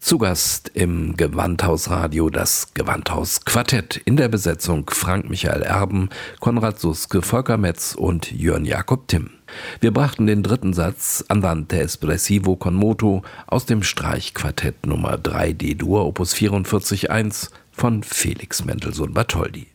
Zu Gast im Gewandhausradio das Gewandhaus-Quartett in der Besetzung Frank Michael Erben, Konrad Suske, Volker Metz und Jörn Jakob Timm. Wir brachten den dritten Satz Andante espressivo con moto aus dem Streichquartett Nummer 3 D-Dur Opus 44.1 von Felix Mendelssohn Bartholdy.